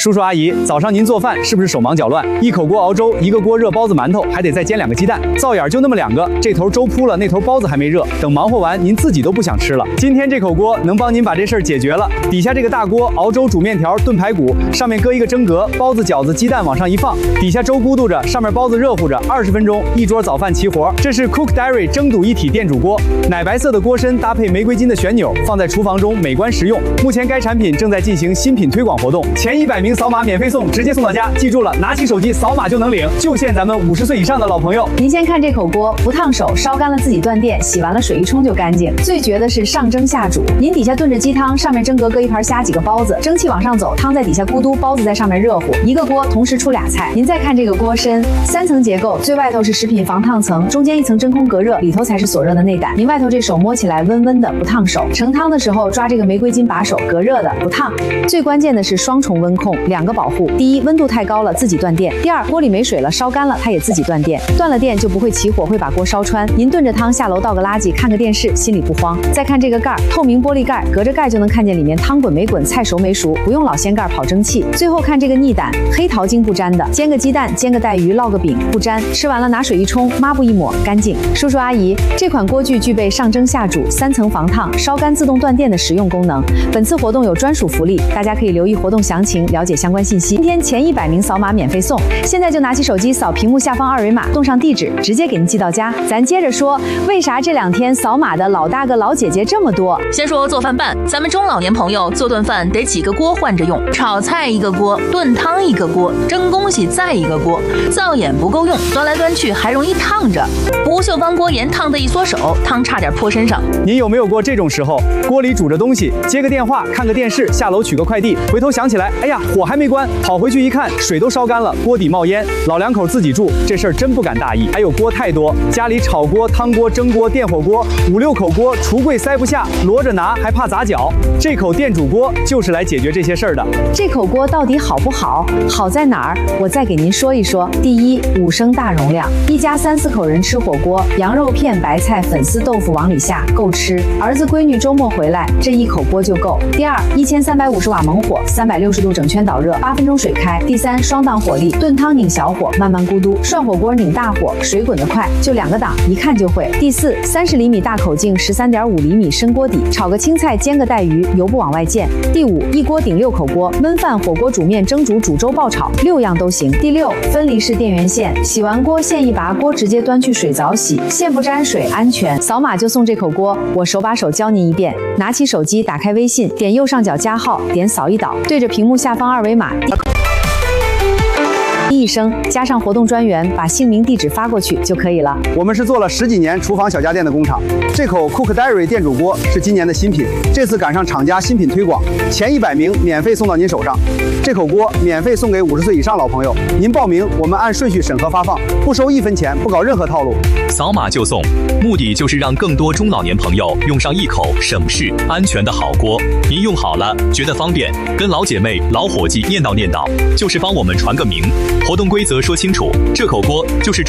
叔叔阿姨，早上您做饭是不是手忙脚乱？一口锅熬粥，一个锅热包子馒头，还得再煎2个鸡蛋，灶眼就那么2个，这头粥铺了，那头包子还没热，等忙活完您自己都不想吃了。今天这口锅能帮您把这事儿解决了。底下这个大锅熬粥、煮面条、炖排骨，上面搁一个蒸格，包子、饺子、鸡蛋往上一放，底下粥咕嘟着，上面包子热乎着，20分钟一桌早饭齐活。这是 Cook Diary 蒸笃一体电煮锅，奶白色的锅身搭配玫瑰金的旋钮，放在厨房中美观实用。目前该产品正在进行新品推广活动，前100名扫码免费送，直接送到家。记住了，拿起手机扫码就能领，就限咱们50岁以上的老朋友。 您先看这口锅，不烫手，烧干了自己断电，洗完了水一冲就干净。最绝的是上蒸下煮，您底下炖着鸡汤，上面蒸格搁一盘虾几个包子，蒸汽往上走，汤在底下咕嘟，包子在上面热乎，一个锅同时出2菜。您再看这个锅身，3层结构，最外头是食品防烫层，中间一层真空隔热，里头才是锁热的内胆。您外头这手摸起来温温的，不烫手。盛汤的时候抓这个玫瑰金把手，隔热的，不烫。最关键的是双重温控，2个保护。第一，温度太高了自己断电；第二，锅里没水了，烧干了它也自己断电。断了电就不会起火，会把锅烧穿。您炖着汤下楼倒个垃圾，看个电视，心里不慌。再看这个盖儿，透明玻璃盖，隔着盖就能看见里面汤滚没滚，菜熟没熟，不用老掀盖跑蒸汽。最后看这个腻胆，黑桃精不沾的，煎个鸡蛋，煎个带鱼，烙个饼不沾，吃完了拿水一冲，抹布一抹，干净。叔叔阿姨，这款锅具具备上蒸下煮、3层防烫、烧干自动断电的实用功能。本次活动有专属福利，大家可以留意活动详情，了解相关信息。今天前100名扫码免费送，现在就拿起手机扫屏幕下方2维码，动上地址，直接给您寄到家。咱接着说，为啥这2天扫码的老大哥老姐姐这么多？ 先说做饭办，咱们中老年朋友做顿饭得几个锅换着用，炒菜一个锅，炖汤一个锅，蒸东西再一个锅，灶眼不够用，端来端去还容易烫着。不锈钢锅沿烫的一缩手，汤差点泼身上。 您有没有过这种时候？锅里煮着东西，接个电话，看个电视，下楼取个快递，回头想起来，哎呀，火还没关，跑回去一看，水都烧干了，锅底冒烟。老两口自己住，这事儿真不敢大意。还有锅太多，家里炒锅、汤锅、蒸锅、电火锅，5、6口锅，橱柜塞不下，摞着拿还怕砸脚。这口电煮锅就是来解决这些事儿的。 这口锅到底好不好？好在哪儿？我再给您说一说。第一，5升大容量，一家3、4口人吃火锅，羊肉片、白菜、粉丝、豆腐往里下，够吃。儿子闺女周末回来，这一口锅就够。第二，1350瓦猛火，360度整圈导热，8分钟水开。第三，双档火力，炖汤拧小火，慢慢咕嘟；涮火锅拧大火，水滚得快，就2个档，一看就会。第四，30厘米大口径，13.5厘米深锅底，炒个青菜，煎个带鱼，油不往外溅。第五，一锅顶6口锅，焖饭、火锅、煮面、蒸煮、煮粥、爆炒，6样都行。第六，分离式电源线，洗完锅线一拔，锅直接端去水澡洗，线不沾水，安全。扫码就送这口锅，我手把手教您一遍。拿起手机，打开微信，点右上角加号，点扫一导，对着屏幕下方2维码。1声加上活动专员，把姓名地址发过去就可以了。 我们是做了10几年厨房小家电的工厂，这口 Cook Diary 电煮锅是今年的新品，这次赶上厂家新品推广，前100名免费送到您手上。这口锅免费送给50岁以上老朋友，您报名我们按顺序审核发放，不收1分钱，不搞任何套路。 扫码就送，目的就是让更多中老年朋友用上一口省事、安全的好锅。您用好了，觉得方便，跟老姐妹、老伙计念叨念叨，就是帮我们传个名。活动规则说清楚，这口锅就是